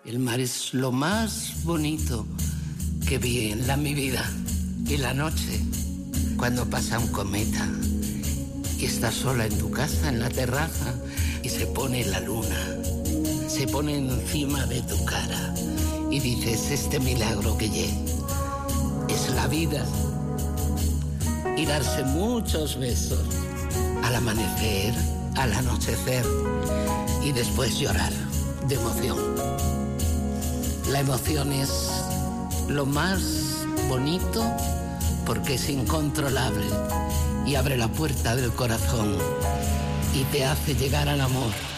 El mar es lo más bonito que vi en mi vida. Y la noche, cuando pasa un cometa y estás sola en tu casa, en la terraza, y se pone la luna, se pone encima de tu cara y dices, este milagro que es la vida. Y darse muchos besos al amanecer, al anochecer, y después llorar de emoción. La emoción es lo más bonito porque es incontrolable y abre la puerta del corazón y te hace llegar al amor.